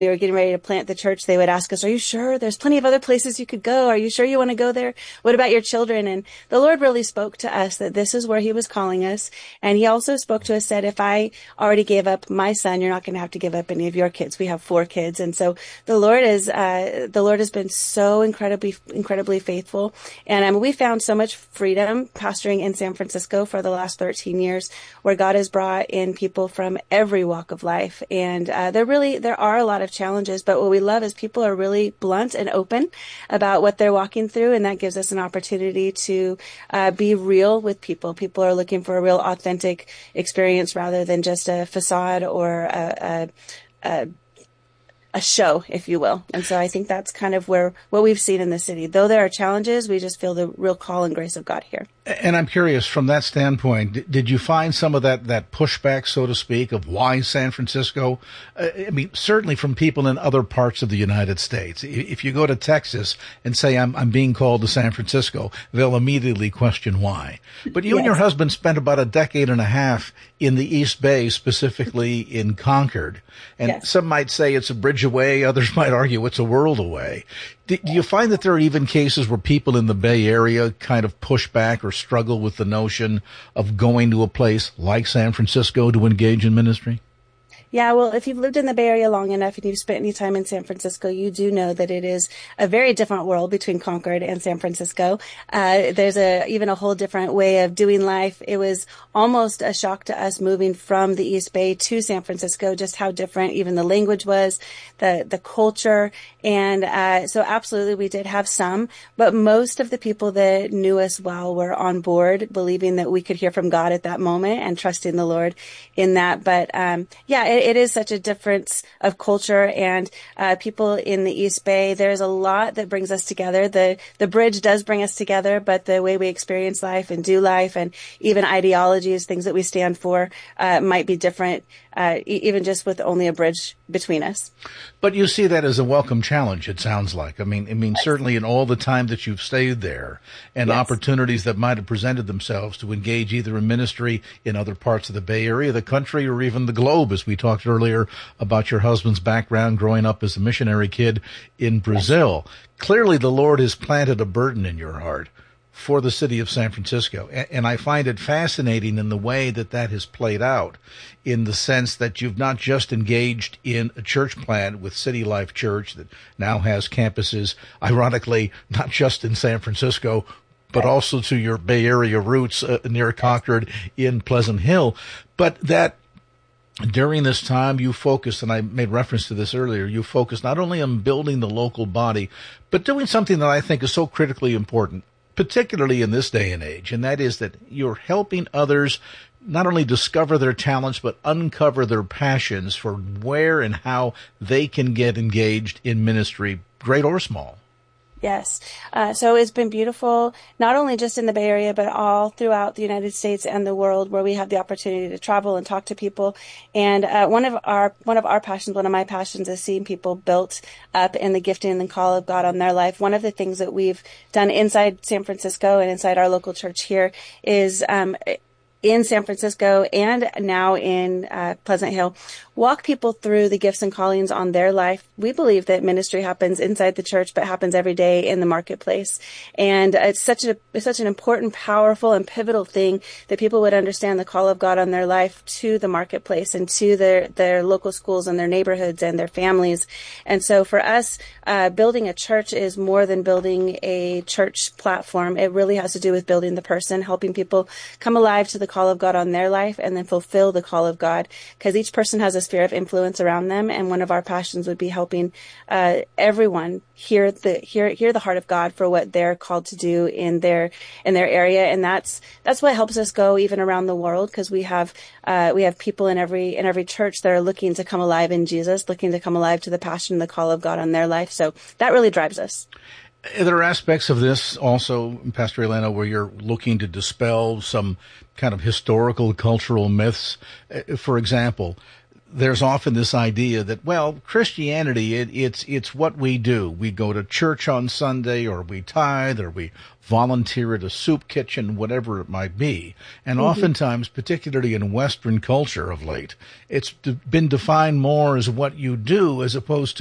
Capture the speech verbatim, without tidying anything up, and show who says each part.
Speaker 1: we were getting ready to plant the church, they would ask us, are you sure? There's plenty of other places you could go. Are you sure you want to go there? What about your children? And the Lord really spoke to us that this is where he was calling us. And he also spoke to us, said, if I already gave up my son, you're not going to have to give up any of your kids. We have four kids. And so the Lord is, uh, the Lord has been so incredibly, incredibly faithful. And um, we found so much freedom pastoring in San Francisco for the last thirteen years, where God has brought in people from every walk of life. And uh, there really, there are a lot of challenges, but what we love is people are really blunt and open about what they're walking through, and that gives us an opportunity to uh, be real with people. People are looking for a real authentic experience rather than just a facade or a, a, a a show, if you will. And so I think that's kind of where what we've seen in the city. Though there are challenges, we just feel the real call and grace of God here.
Speaker 2: And I'm curious, from that standpoint, did you find some of that, that pushback, so to speak, of why San Francisco? Uh, I mean, certainly from people in other parts of the United States. If you go to Texas and say, I'm, I'm being called to San Francisco, they'll immediately question why. But you yes. and your husband spent about a decade and a half in the East Bay, specifically in Concord. And yes. some might say it's a bridge away. Others might argue it's a world away. Do, do you find that there are even cases where people in the Bay Area kind of push back or struggle with the notion of going to a place like San Francisco to engage in ministry?
Speaker 1: Yeah, well, if you've lived in the Bay Area long enough and you've spent any time in San Francisco, you do know that it is a very different world between Concord and San Francisco. Uh, there's a even a whole different way of doing life. It was almost a shock to us moving from the East Bay to San Francisco, just how different even the language was, the the culture. And uh, so absolutely we did have some, but most of the people that knew us well were on board, believing that we could hear from God at that moment and trusting the Lord in that. But um, yeah, it, it is such a difference of culture, and uh, people in the East Bay, there's a lot that brings us together. The the bridge does bring us together, but the way we experience life and do life and even ideologies, things that we stand for, uh, might be different, uh, e- even just with only a bridge between us.
Speaker 2: But you see that as a welcome challenge, it sounds like. I mean, I mean, certainly in all the time that you've stayed there and yes. opportunities that might have presented themselves to engage either in ministry in other parts of the Bay Area, the country, or even the globe, as we talked earlier about your husband's background growing up as a missionary kid in Brazil. Yes. Clearly, the Lord has planted a burden in your heart for the city of San Francisco. And I find it fascinating in the way that that has played out, in the sense that you've not just engaged in a church plant with City Life Church that now has campuses, ironically, not just in San Francisco, but also to your Bay Area roots uh, near Concord in Pleasant Hill, but that during this time, you focused, and I made reference to this earlier, you focused not only on building the local body, but doing something that I think is so critically important, particularly in this day and age, and that is that you're helping others not only discover their talents, but uncover their passions for where and how they can get engaged in ministry, great or small.
Speaker 1: Yes. Uh, so it's been beautiful, not only just in the Bay Area, but all throughout the United States and the world, where we have the opportunity to travel and talk to people. And uh, one of our one of our passions, one of my passions, is seeing people built up in the gifting and the call of God on their life. One of the things that we've done inside San Francisco and inside our local church here is um, in San Francisco and now in uh, Pleasant Hill, walk people through the gifts and callings on their life. We believe that ministry happens inside the church, but happens every day in the marketplace. And it's such a it's such an important, powerful, and pivotal thing that people would understand the call of God on their life to the marketplace and to their, their local schools and their neighborhoods and their families. And so for us, uh, building a church is more than building a church platform. It really has to do with building the person, helping people come alive to the call of God on their life and then fulfill the call of God, because each person has a sphere of influence around them, and one of our passions would be helping uh, everyone hear the hear hear the heart of God for what they're called to do in their in their area. And that's that's what helps us go even around the world, because we have uh, we have people in every in every church that are looking to come alive in Jesus, looking to come alive to the passion and the call of God on their life. So that really drives us.
Speaker 2: Are there aspects of this also, Pastor Elena, where you're looking to dispel some kind of historical, cultural myths? For example, there's often this idea that, well, Christianity, it, it's it's what we do. We go to church on Sunday, or we tithe, or we volunteer at a soup kitchen, whatever it might be. And mm-hmm. oftentimes, particularly in Western culture of late, it's been defined more as what you do as opposed to